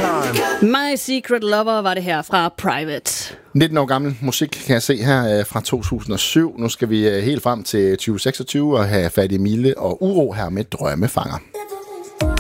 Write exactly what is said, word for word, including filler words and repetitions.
time. My Secret Lover var det her fra Private. nitten år gammel musik kan jeg se her fra to tusind og syv. Nu skal vi helt frem til tyve seksogtyve og have fat i Mille og Uro her med Drømmefanger.